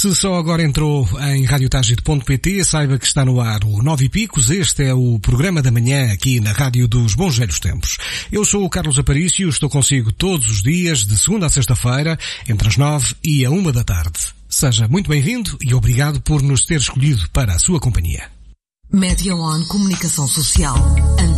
Se só agora entrou em radiotagite.pt, saiba que está no ar o 9 e Picos. Este é o programa da manhã aqui na Rádio dos Bons Velhos Tempos. Eu sou o Carlos Aparício, estou consigo todos os dias, de segunda a sexta-feira, entre as 9 e a 1 da tarde. Seja muito bem-vindo e obrigado por nos ter escolhido para a sua companhia. Media One Comunicação Social.